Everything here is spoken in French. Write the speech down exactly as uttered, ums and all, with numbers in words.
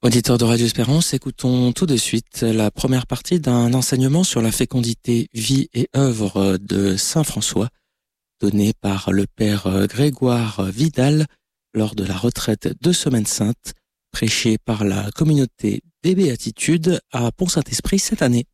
Auditeurs de Radio Espérance, écoutons tout de suite la première partie d'un enseignement sur la fécondité, vie et œuvre de Saint François, donné par le Père Grégoire Vidal lors de la retraite de Semaine Sainte, prêchée par la communauté des Béatitudes à Pont-Saint-Esprit cette année.